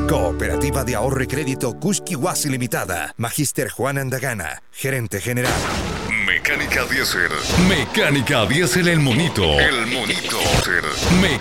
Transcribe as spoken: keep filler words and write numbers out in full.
Cooperativa de Ahorro y Crédito Kuski-Wasi Limitada. Magíster Juan Andagana, gerente general. Mecánica Diésel. Mecánica Diésel El Monito. El Monito.